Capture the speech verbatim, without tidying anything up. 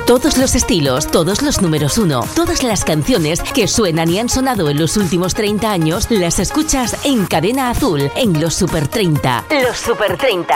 Todos los estilos, todos los números uno, todas las canciones que suenan y han sonado en los últimos treinta años, las escuchas en Cadena Azul, en los Super treinta. Los Super treinta.